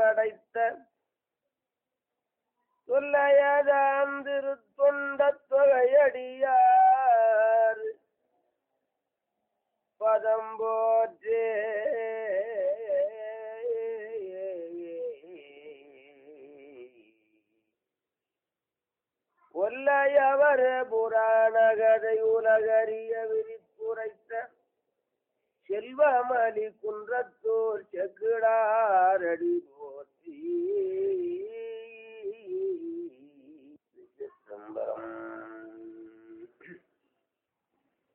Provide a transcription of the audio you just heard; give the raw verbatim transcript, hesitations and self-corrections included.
படைத்த தொல்லையதாம் திருத்தொண்ட தொகையடியார் பதம் போற்றே. ஒல்லையவர் புராண கதை உலகறிய விரித்துரைத்த செல்வமலி குன்றத்தோர் செக்குடா